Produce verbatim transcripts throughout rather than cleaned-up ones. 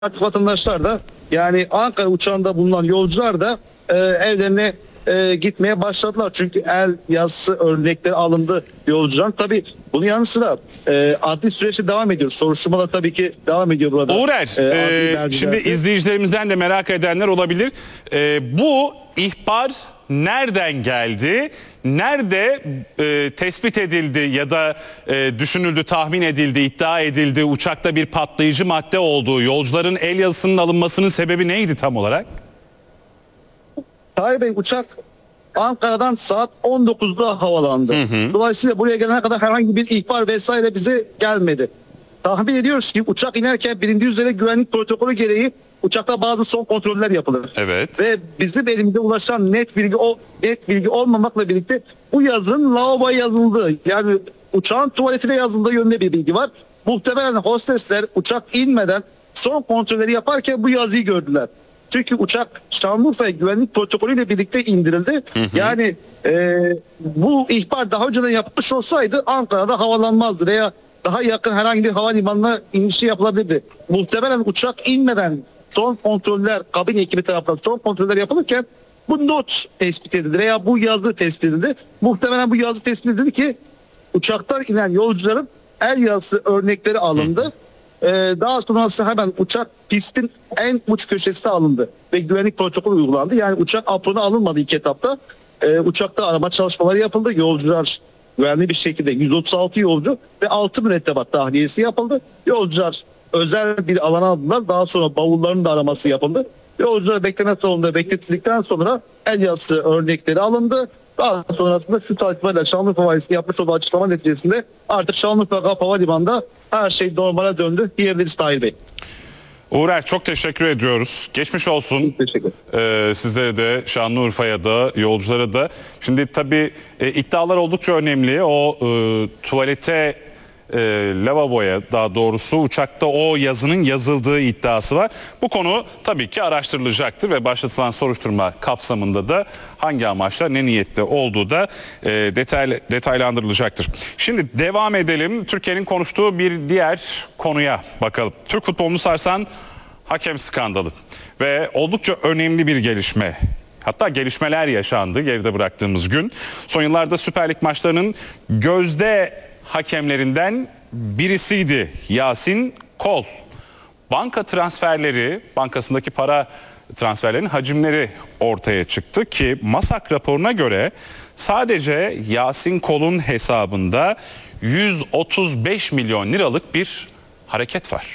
vatandaşlar da yani Ankara uçağında bulunan yolcular da e, evlerine e, gitmeye başladılar. Çünkü el yazısı örnekleri alındı yolcudan. Tabii bunun yanı sıra e, adli süreçte devam ediyor. Soruşturmalar tabii ki devam ediyor burada. Uğur, e, e, şimdi izleyicilerimizden de merak edenler olabilir. E, bu ihbar nereden geldi? Nerede e, tespit edildi ya da e, düşünüldü, tahmin edildi, iddia edildi uçakta bir patlayıcı madde olduğu, yolcuların el yazısının alınmasının sebebi neydi tam olarak? Tahir Bey, uçak Ankara'dan saat on dokuzda havalandı. Hı hı. Dolayısıyla buraya gelene kadar herhangi bir ihbar vesaire bize gelmedi. Tahmin ediyoruz ki uçak inerken bilindiği üzere güvenlik protokolü gereği uçakta bazı son kontroller yapılır. Evet. Ve bizim elimize ulaşan net bilgi o net bilgi olmamakla birlikte bu yazının lavaboya yazıldığı, yani uçağın tuvaletine yazıldığı yönünde bir bilgi var. Muhtemelen hostesler uçak inmeden son kontrolleri yaparken bu yazıyı gördüler. Çünkü uçak Şanlıurfa'ya güvenlik protokolüyle birlikte indirildi. Hı hı. Yani e, bu ihbar daha önceden yapılmış olsaydı Ankara'da havalanmazdı veya daha yakın herhangi bir havalimanına inişi yapılabilirdi. Muhtemelen uçak inmeden son kontroller, kabin ekibi tarafından son kontroller yapılırken bu not tespit edildi veya bu yazı tespit edildi. Muhtemelen bu yazı tespit edildi ki uçaktan inen yolcuların el yazısı örnekleri alındı. Hı. Ee, daha sonrası hemen uçak pistin en uç köşesine alındı ve güvenlik protokolü uygulandı. Yani uçak aprona alınmadı ilk etapta. Ee, uçakta arama çalışmaları yapıldı. Yolcular güvenli bir şekilde yüz otuz altı yolcu ve altı mürettebat tahliyesi yapıldı. Yolcular özel bir alana aldılar. Daha sonra bavulların da araması yapıldı. Yolcular bekleme salonunda bekletildikten sonra el yazısı örnekleri alındı. Daha sonrasında şu tartışmayla Şanlıurfa Valisi yapmış olduğu açıklama neticesinde artık Şanlıurfa Gap Havalimanı'nda her şey normale döndü diyebiliriz Tahir Bey. Uğur, çok teşekkür ediyoruz. Geçmiş olsun. Teşekkür Ee, sizlere de, Şanlıurfa'ya da, yolculara da. Şimdi tabii e, iddialar oldukça önemli. O e, tuvalete, e, lavaboya daha doğrusu uçakta o yazının yazıldığı iddiası var. Bu konu tabii ki araştırılacaktır ve başlatılan soruşturma kapsamında da hangi amaçla, ne niyette olduğu da e, detaylı, detaylandırılacaktır. Şimdi devam edelim. Türkiye'nin konuştuğu bir diğer konuya bakalım. Türk futbolunu sarsan hakem skandalı ve oldukça önemli bir gelişme. Hatta gelişmeler yaşandı geride bıraktığımız gün. Son yıllarda Süper Lig maçlarının gözde hakemlerinden birisiydi Yasin Kol. Banka transferleri, bankasındaki para transferlerinin hacimleri ortaya çıktı ki MASAK raporuna göre sadece Yasin Kol'un hesabında yüz otuz beş milyon liralık bir hareket var.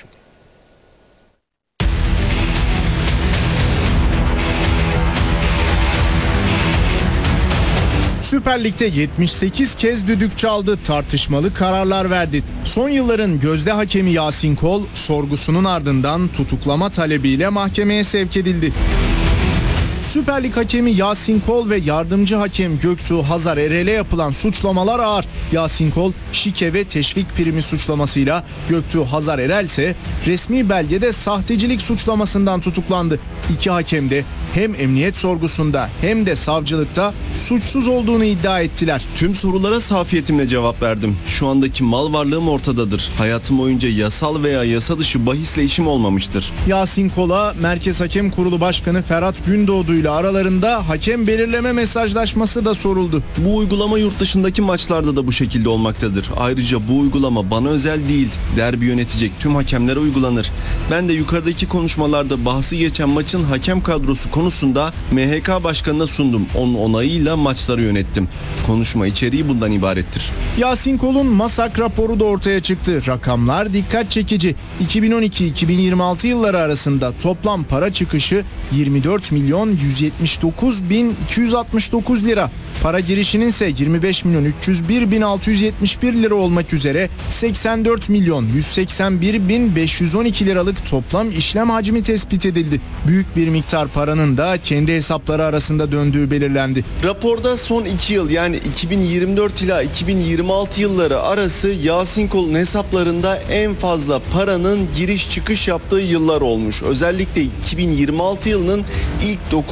Süper Lig'de yetmiş sekiz kez düdük çaldı, tartışmalı kararlar verdi. Son yılların gözde hakemi Yasin Kol, sorgusunun ardından tutuklama talebiyle mahkemeye sevk edildi. Süper Lig hakemi Yasin Kol ve yardımcı hakem Göktuğ Hazar Erel'e yapılan suçlamalar ağır. Yasin Kol şike ve teşvik primi suçlamasıyla, Göktuğ Hazar Erel ise resmi belgede sahtecilik suçlamasından tutuklandı. İki hakem de hem emniyet sorgusunda hem de savcılıkta suçsuz olduğunu iddia ettiler. Tüm sorulara safiyetimle cevap verdim. Şu andaki mal varlığım ortadadır. Hayatım boyunca yasal veya yasa dışı bahisle işim olmamıştır. Yasin Kol'a Merkez Hakem Kurulu Başkanı Ferhat Gündoğdu ile aralarında hakem belirleme mesajlaşması da soruldu. Bu uygulama yurt dışındaki maçlarda da bu şekilde olmaktadır. Ayrıca bu uygulama bana özel değil. Derbi yönetecek tüm hakemlere uygulanır. Ben de yukarıdaki konuşmalarda bahsi geçen maçın hakem kadrosu konusunda M H K Başkanı'na sundum. Onun onayıyla maçları yönettim. Konuşma içeriği bundan ibarettir. Yasin Kol'un MASAK raporu da ortaya çıktı. Rakamlar dikkat çekici. iki bin on iki iki bin yirmi altı yılları arasında toplam para çıkışı yirmi dört milyon yüz yetmiş dokuz bin iki yüz altmış dokuz lira. Para girişinin ise yirmi beş milyon üç yüz bir bin altı yüz yetmiş bir lira olmak üzere seksen dört milyon yüz seksen bir bin beş yüz on iki liralık toplam işlem hacmi tespit edildi. Büyük bir miktar paranın da kendi hesapları arasında döndüğü belirlendi. Raporda son iki yıl yani iki bin yirmi dört ila iki bin yirmi altı yılları arası Yasin Kol'un hesaplarında en fazla paranın giriş çıkış yaptığı yıllar olmuş. Özellikle iki bin yirmi altı yılının ilk dokuz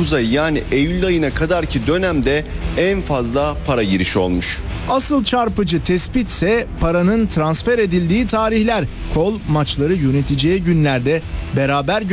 Temmuz ayı yani Eylül ayına kadarki dönemde en fazla para girişi olmuş. Asıl çarpıcı tespitse paranın transfer edildiği tarihler. Kol maçları yöneteceği günlerde beraber